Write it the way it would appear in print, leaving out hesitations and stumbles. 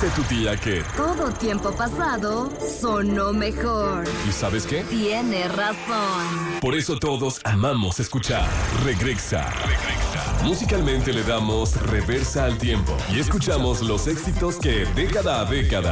Dice tu tía que... Todo tiempo pasado sonó mejor. ¿Y sabes qué? Tiene razón. Por eso todos amamos escuchar Regresa. Musicalmente le damos reversa al tiempo y escuchamos los éxitos que década a década